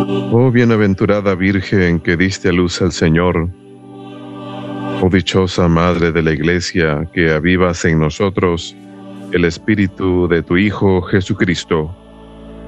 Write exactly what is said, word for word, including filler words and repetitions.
Oh bienaventurada Virgen que diste a luz al Señor, oh dichosa Madre de la Iglesia que avivas en nosotros el Espíritu de tu Hijo Jesucristo.